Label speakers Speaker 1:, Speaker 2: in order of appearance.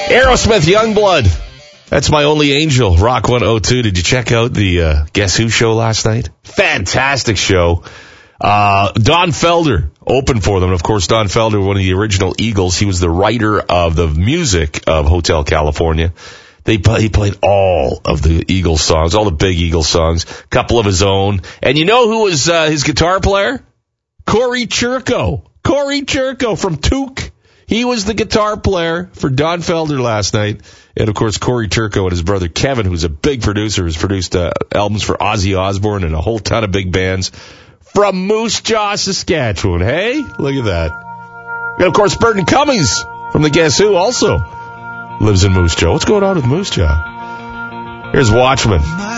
Speaker 1: Aerosmith, Youngblood. That's My Only Angel, Rock 102. Did you check out the Guess Who show last night? Fantastic show. Don Felder opened for them. And of course, Don Felder, one of the original Eagles. He was the writer of the music of Hotel California. He played all of the Eagles songs, all the big Eagles songs, a couple of his own. And you know who was his guitar player? Corey Churko. Corey Churko from Took. He was the guitar player for Don Felder last night. And, of course, Corey Churko and his brother Kevin, who's a big producer, has produced albums for Ozzy Osbourne and a whole ton of big bands from Moose Jaw, Saskatchewan. Hey, look at that. And, of course, Burton Cummings from the Guess Who also lives in Moose Jaw. What's going on with Moose Jaw? Here's Watchman.